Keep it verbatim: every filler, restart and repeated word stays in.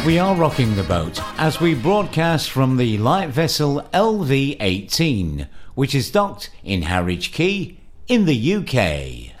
We are rocking the boat as we broadcast from the light vessel L V eighteen, which is docked in Harwich Quay in the U K.